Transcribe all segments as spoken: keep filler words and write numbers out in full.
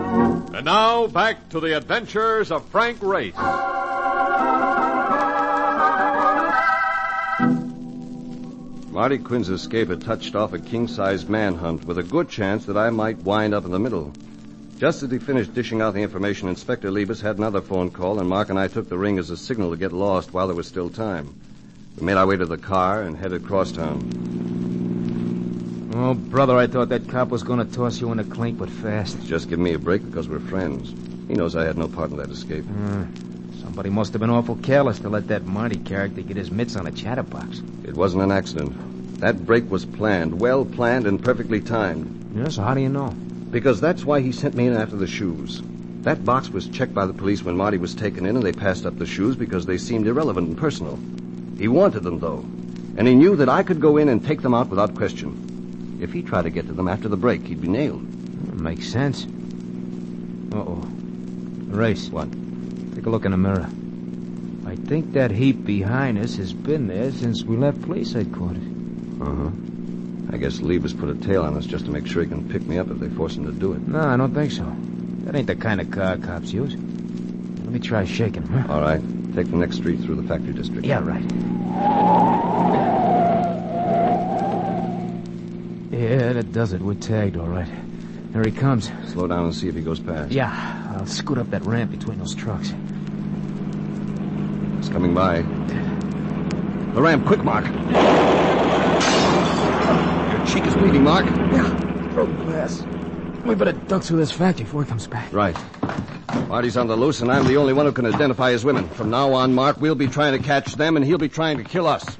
And now, back to the adventures of Frank Race. Marty Quinn's escape had touched off a king-sized manhunt with a good chance that I might wind up in the middle. Just as he finished dishing out the information, Inspector Liebes had another phone call, and Mark and I took the ring as a signal to get lost while there was still time. We made our way to the car and headed crosstown. Oh, brother, I thought that cop was going to toss you in a clink, but fast. Just give me a break because we're friends. He knows I had no part in that escape. Uh, somebody must have been awful careless to let that Marty character get his mitts on a chatterbox. It wasn't an accident. That break was planned, well planned and perfectly timed. Yeah, so how do you know? Because that's why he sent me in after the shoes. That box was checked by the police when Marty was taken in, and they passed up the shoes because they seemed irrelevant and personal. He wanted them, though, and he knew that I could go in and take them out without question. If he tried to get to them after the break, he'd be nailed. Makes sense. Uh-oh. Race. What? Take a look in the mirror. I think that heap behind us has been there since we left police headquarters. Uh-huh. I guess Liebes put a tail on us just to make sure he can pick me up if they force him to do it. No, I don't think so. That ain't the kind of car cops use. Let me try shaking him, huh? All right. Take the next street through the factory district. Yeah, right. Yeah, that does it. We're tagged, all right. There he comes. Slow down and see if he goes past. Yeah, I'll scoot up that ramp between those trucks. He's coming by. The ramp, quick, Mark. Your cheek is bleeding, Mark. Yeah, broke glass. We better duck through this factory before he comes back. Right. Marty's on the loose, and I'm the only one who can identify his women. From now on, Mark, we'll be trying to catch them, and he'll be trying to kill us.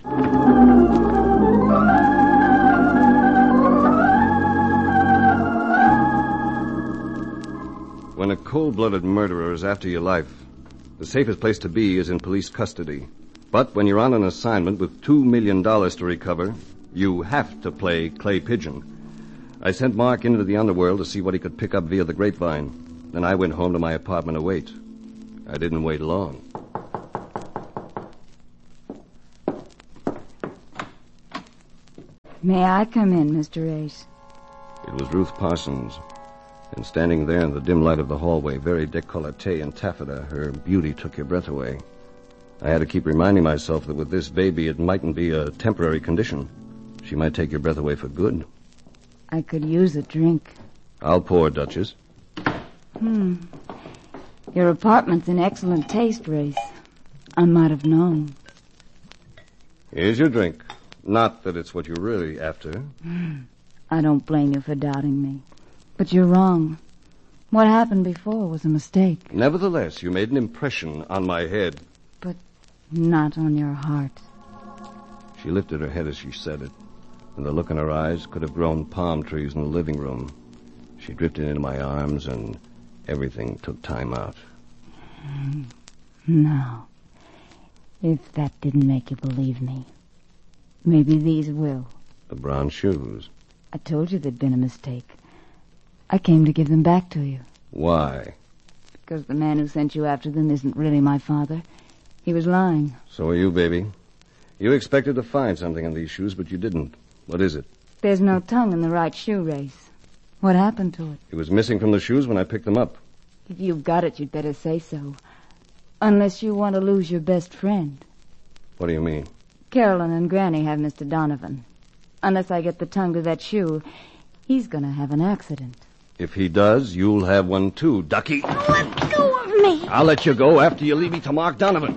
When a cold-blooded murderer is after your life, the safest place to be is in police custody. But when you're on an assignment with two million dollars to recover, you have to play clay pigeon. I sent Mark into the underworld to see what he could pick up via the grapevine. Then I went home to my apartment to wait. I didn't wait long. May I come in, Mister Ace? It was Ruth Parsons. And standing there in the dim light of the hallway, very décolleté in taffeta, her beauty took your breath away. I had to keep reminding myself that with this baby, it mightn't be a temporary condition. She might take your breath away for good. I could use a drink. I'll pour, Duchess. Hmm. Your apartment's in excellent taste, Race. I might have known. Here's your drink. Not that it's what you're really after. I don't blame you for doubting me. But you're wrong. What happened before was a mistake. Nevertheless, you made an impression on my head. But not on your heart. She lifted her head as she said it, and the look in her eyes could have grown palm trees in the living room. She drifted into my arms, and everything took time out. Now, if that didn't make you believe me, maybe these will. The brown shoes. I told you there'd been a mistake. I came to give them back to you. Why? Because the man who sent you after them isn't really my father. He was lying. So are you, baby. You expected to find something in these shoes, but you didn't. What is it? There's no tongue in the right shoe, Race. What happened to it? It was missing from the shoes when I picked them up. If you've got it, you'd better say so. Unless you want to lose your best friend. What do you mean? Carolyn and Granny have Mister Donovan. Unless I get the tongue to that shoe, he's going to have an accident. If he does, you'll have one too, Ducky. Let go of me! I'll let you go after you leave me to Mark Donovan.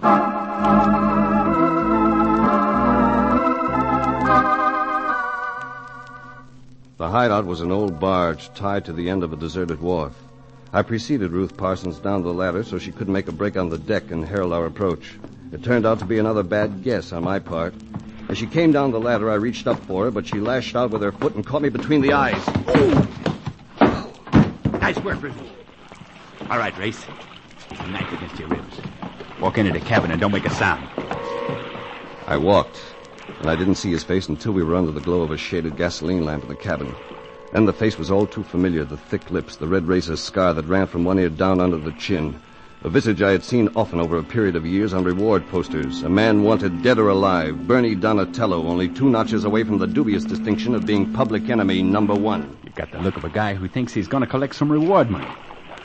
The hideout was an old barge tied to the end of a deserted wharf. I preceded Ruth Parsons down the ladder so she couldn't make a break on the deck and herald our approach. It turned out to be another bad guess on my part. As she came down the ladder, I reached up for her, but she lashed out with her foot and caught me between the eyes. Ooh. Nice work, Ruth. All right, Race. Keep the knife against your ribs. Walk into the cabin and don't make a sound. I walked, and I didn't see his face until we were under the glow of a shaded gasoline lamp in the cabin. Then the face was all too familiar, the thick lips, the red razor scar that ran from one ear down under the chin. A visage I had seen often over a period of years on reward posters. A man wanted dead or alive, Bernie Donatello, only two notches away from the dubious distinction of being public enemy number one. You've got the look of a guy who thinks he's going to collect some reward money.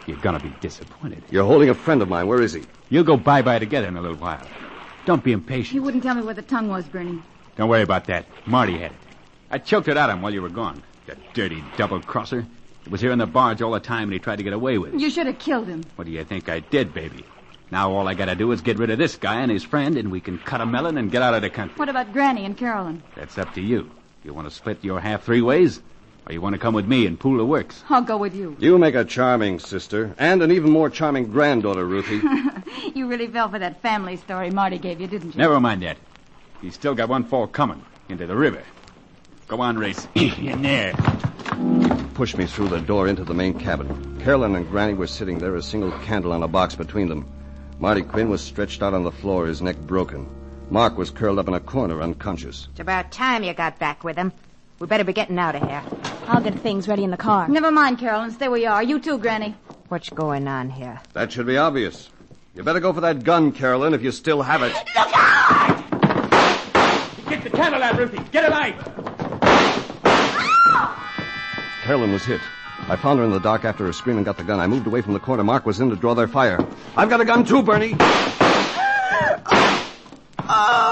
You're gonna be disappointed. You're holding a friend of mine. Where is he? You'll go bye-bye together in a little while. Don't be impatient. He wouldn't tell me where the tongue was, Bernie. Don't worry about that. Marty had it. I choked it out of him while you were gone. The dirty double-crosser. He was here in the barge all the time, and he tried to get away with it. You should have killed him. What do you think I did, baby? Now all I gotta do is get rid of this guy and his friend, and we can cut a melon and get out of the country. What about Granny and Carolyn? That's up to you. You want to split your half three ways? Or you want to come with me and pool the works? I'll go with you. You make a charming sister, and an even more charming granddaughter, Ruthie. You really fell for that family story Marty gave you, didn't you? Never mind that. He's still got one fall coming into the river. Go on, Race. In there. Pushed me through the door into the main cabin. Carolyn and Granny were sitting there, a single candle on a box between them. Marty Quinn was stretched out on the floor, his neck broken. Mark was curled up in a corner, unconscious. It's about time you got back with him. We better be getting out of here. I'll get things ready in the car. Never mind, Carolyn. Stay where you are. You too, Granny. What's going on here? That should be obvious. You better go for that gun, Carolyn, if you still have it. Look out! Get the candle out, Ruthie. Get a light. Carolyn was hit. I found her in the dark after her scream and got the gun. I moved away from the corner. Mark was in to draw their fire. I've got a gun too, Bernie. Oh!